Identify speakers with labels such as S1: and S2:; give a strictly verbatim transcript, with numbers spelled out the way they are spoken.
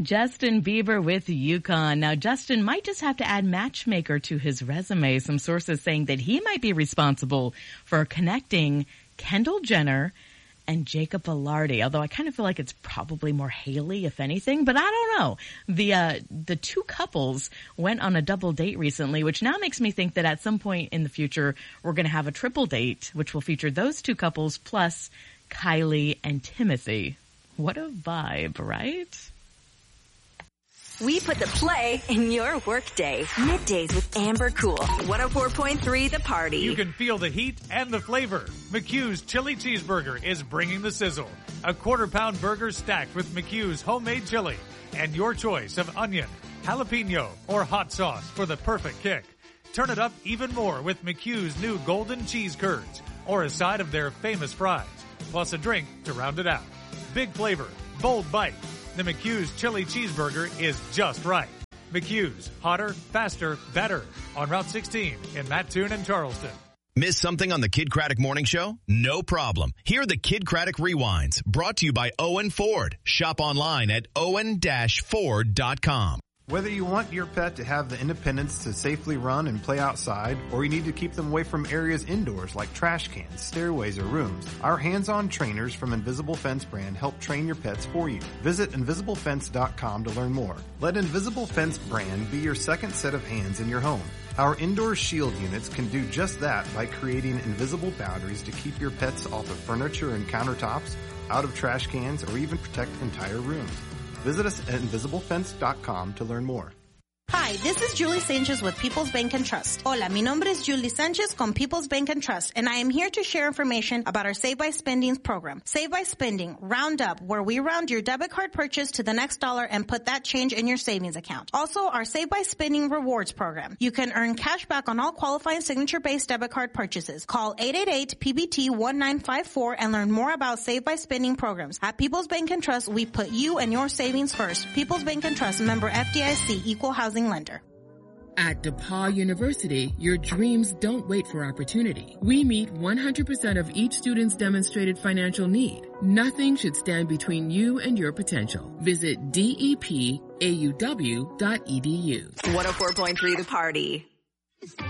S1: Justin Bieber with UConn. Now, Justin might just have to add matchmaker to his resume. Some sources saying that he might be responsible for connecting Kendall Jenner and Jacob Elordi, although I kind of feel like it's probably more Haley, if anything, but I don't know. The uh, the two couples went on a double date recently, which now makes me think that at some point in the future, we're going to have a triple date, which will feature those two couples plus Kylie and Timothy. What a vibe, right?
S2: We put the play in your workday. Middays with Amber Cool. one oh four point three The Party.
S3: You can feel the heat and the flavor. McHugh's Chili Cheeseburger is bringing the sizzle. A quarter pound burger stacked with McHugh's homemade chili. And your choice of onion, jalapeno, or hot sauce for the perfect kick. Turn it up even more with McHugh's new golden cheese curds. Or a side of their famous fries. Plus a drink to round it out. Big flavor, bold bite. The McHugh's Chili Cheeseburger is just right. McHugh's, hotter, faster, better. On Route sixteen in Mattoon and Charleston.
S4: Miss something on the Kid Craddock Morning Show? No problem. Hear the Kid Craddock Rewinds, brought to you by Owen Ford. Shop online at owen dash ford dot com.
S5: Whether you want your pet to have the independence to safely run and play outside, or you need to keep them away from areas indoors like trash cans, stairways, or rooms, our hands-on trainers from Invisible Fence brand help train your pets for you. Visit invisible fence dot com to learn more. Let Invisible Fence brand be your second set of hands in your home. Our indoor shield units can do just that by creating invisible boundaries to keep your pets off of furniture and countertops, out of trash cans, or even protect entire rooms. Visit us at invisible fence dot com to learn more.
S6: Hi, this is Julie Sanchez with People's Bank and Trust. Hola, mi nombre es Julie Sanchez con People's Bank and Trust, and I am here to share information about our Save by Spending program. Save by Spending, round up, where we round your debit card purchase to the next dollar and put that change in your savings account. Also, our Save by Spending rewards program. You can earn cash back on all qualifying signature-based debit card purchases. Call eight eight eight P B T one nine five four and learn more about Save by Spending programs. At People's Bank and Trust, we put you and your savings first. People's Bank and Trust, member F D I C, equal housing lender.
S7: At DePaul University, your dreams don't wait for opportunity. We meet one hundred percent of each student's demonstrated financial need. Nothing should stand between you and your potential. Visit D E P A U W dot E D U.
S2: one oh four point three The Party.